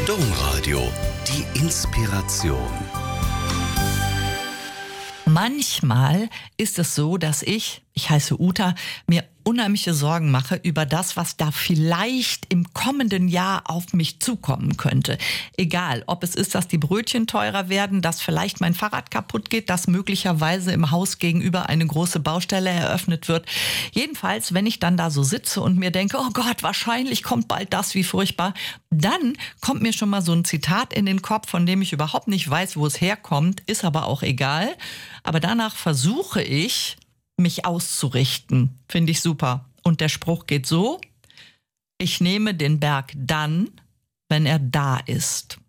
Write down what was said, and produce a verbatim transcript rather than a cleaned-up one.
Domradio, die Inspiration. Manchmal ist es so, dass ich, ich heiße Uta, mir unheimliche Sorgen mache über das, was da vielleicht im kommenden Jahr auf mich zukommen könnte. Egal, ob es ist, dass die Brötchen teurer werden, dass vielleicht mein Fahrrad kaputt geht, dass möglicherweise im Haus gegenüber eine große Baustelle eröffnet wird. Jedenfalls, wenn ich dann da so sitze und mir denke, oh Gott, wahrscheinlich kommt bald das, wie furchtbar, dann kommt mir schon mal so ein Zitat in den Kopf, von dem ich überhaupt nicht weiß, wo es herkommt, ist aber auch egal. Aber danach versuche ich, mich auszurichten. Finde ich super. Und der Spruch geht so: Ich nehme den Berg dann, wenn er da ist.